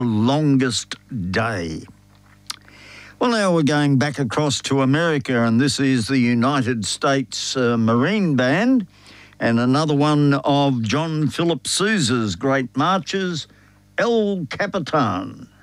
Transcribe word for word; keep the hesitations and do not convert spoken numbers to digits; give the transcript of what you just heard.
Longest Day. Well, now we're going back across to America, and this is the United States uh, Marine Band, and another one of John Philip Sousa's great marches, El Capitan.